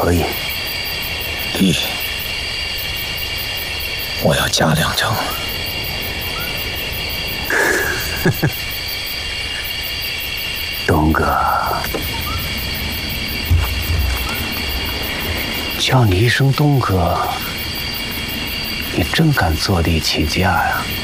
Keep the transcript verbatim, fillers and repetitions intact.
可以。 李，我要加两成。 东哥，叫你一声东哥，你真敢坐地起价呀？